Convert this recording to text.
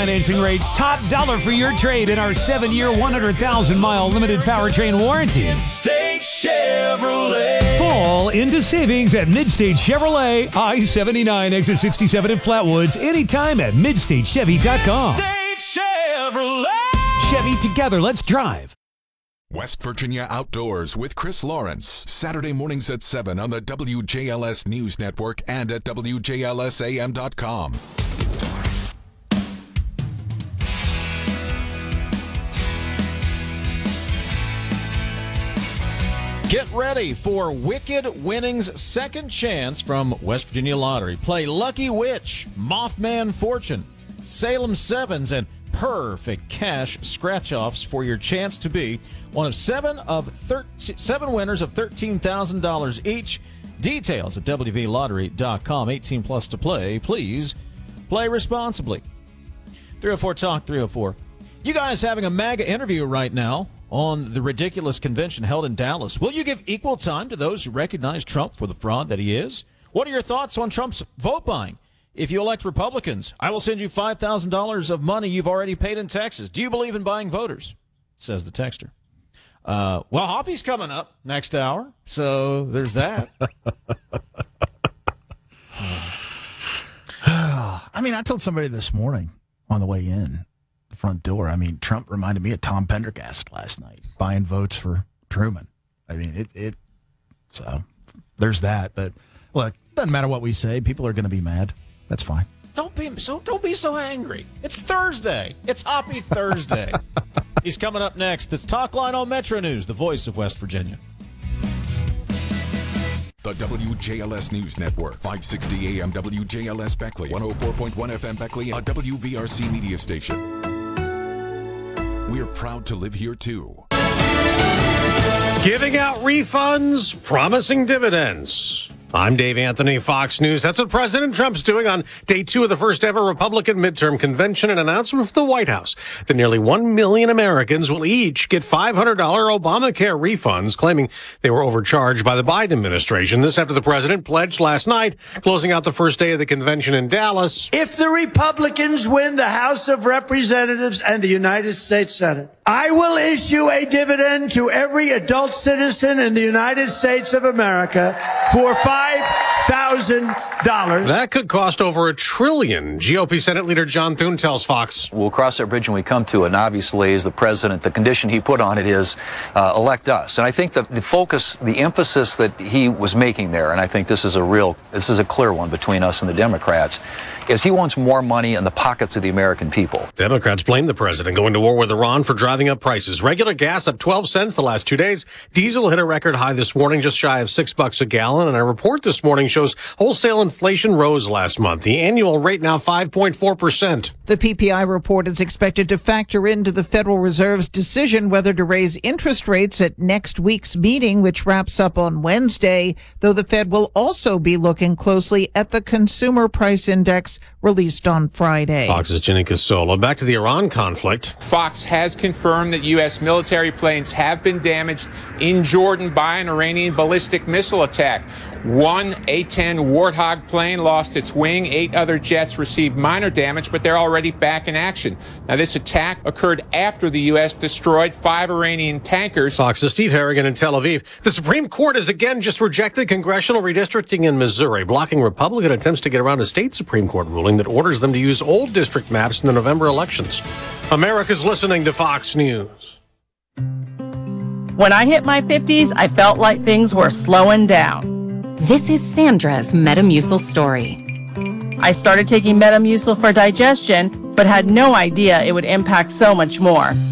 financing rates, top dollar for your trade in our 7-year, 100,000-mile limited powertrain warranty. Midstate Chevrolet. Fall into savings at Midstate Chevrolet, I-79, exit 67 in Flatwoods, anytime at MidstateChevy.com. Midstate Chevrolet. Chevy, together, let's drive. West Virginia Outdoors with Chris Lawrence. Saturday mornings at 7 on the WJLS News Network and at WJLSAM.com. Get ready for Wicked Winnings Second Chance from West Virginia Lottery. Play Lucky Witch, Mothman Fortune, Salem Sevens, and Perfect Cash scratch-offs for your chance to be one of seven winners of $13,000 each. Details at WVLottery.com. 18 plus to play. Please play responsibly. 304 Talk 304. You guys having a MAGA interview right now on the ridiculous convention held in Dallas. Will you give equal time to those who recognize Trump for the fraud that he is? What are your thoughts on Trump's vote buying? If you elect Republicans, I will send you $5,000 of money you've already paid in taxes. Do you believe in buying voters? Says the texter. Well, Hoppy's coming up next hour, so there's that. I mean, I told somebody this morning on the way in the front door, I mean, Trump reminded me of Tom Pendergast last night, buying votes for Truman. I mean, so there's that. But look, doesn't matter what we say. People are going to be mad. That's fine. Don't be so angry. It's Thursday. It's Hoppy Thursday. He's coming up next. It's Talk Line on Metro News, the voice of West Virginia. The WJLS News Network, 560 AM WJLS Beckley, 104.1 FM Beckley, a WVRC media station. We're proud to live here, too. Giving out refunds, promising dividends. I'm Dave Anthony, Fox News. That's what President Trump's doing on day 2 of the first ever Republican midterm convention. An announcement from the White House that nearly 1 million Americans will each get $500 Obamacare refunds, claiming they were overcharged by the Biden administration. This after the president pledged last night, closing out the first day of the convention in Dallas. If the Republicans win the House of Representatives and the United States Senate, I will issue a dividend to every adult citizen in the United States of America for $5,000. That could cost over $1 trillion. GOP Senate Leader John Thune tells Fox. We'll cross that bridge when we come to it. And obviously, as the president, the condition he put on it is elect us. And I think the focus, the emphasis that he was making there, and I think this is a clear one between us and the Democrats, is he wants more money in the pockets of the American people. Democrats blame the president going to war with Iran for driving up prices. Regular gas up 12 cents the last 2 days. Diesel hit a record high this morning, just shy of $6 a gallon. And a report this morning shows wholesale inflation rose last month. The annual rate now 5.4%. The PPI report is expected to factor into the Federal Reserve's decision whether to raise interest rates at next week's meeting, which wraps up on Wednesday, though the Fed will also be looking closely at the Consumer Price Index released on Friday. Fox's Jenny Casola. Back to the Iran conflict. Fox has confirmed that U.S. military planes have been damaged in Jordan by an Iranian ballistic missile attack. One A-10 Warthog plane lost its wing. 8 other jets received minor damage, but they're already back in action. Now, this attack occurred after the U.S. destroyed 5 Iranian tankers. Fox's Steve Harrigan in Tel Aviv. The Supreme Court has again just rejected congressional redistricting in Missouri, blocking Republican attempts to get around a state Supreme Court ruling that orders them to use old district maps in the November elections. America's listening to Fox News. When I hit my 50s, I felt like things were slowing down. This is Sandra's Metamucil story. I started taking Metamucil for digestion, but had no idea it would impact so much more.